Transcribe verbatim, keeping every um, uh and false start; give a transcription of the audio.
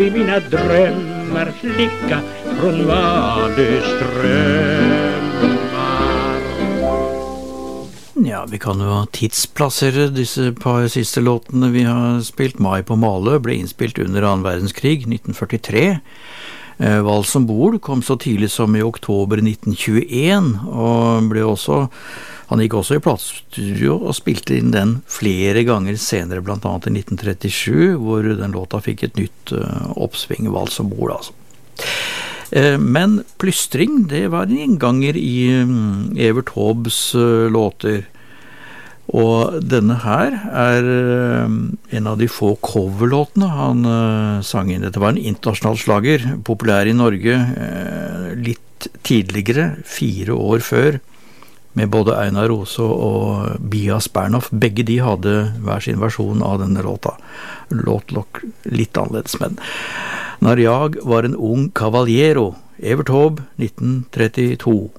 I mina drömmar flicka från vad du strömmar. Ja, vi kan jo tidsplassere disse par siste låtene vi har spilt. Mai på Malø ble innspilt under annen verdenskrig, nitten førtitre. Eh, Vals om bord kom så tidlig som i oktober nitten tjueen, og ble også, han gikk også i platestudio og spilte inn den flere ganger senere, blant annet i nitten trettisju, hvor den låta fikk et nytt uh, oppsving, Vals om bord, altså. Eh, men plystring, det var en innganger i um, Evert Taubes uh, låter. Og denne her er uh, en av de få coverlåtene han uh, sang inn. Dette var en internasjonal slager, populær i Norge uh, litt tidligere, fire år før, med både Einar Rose og Bias Bernhoft. Begge de hadde hver sin versjon av denne låta. Låt nok litt annerledes, men Når jeg var en ung cavaliero, Evert Taube, nitten trettito.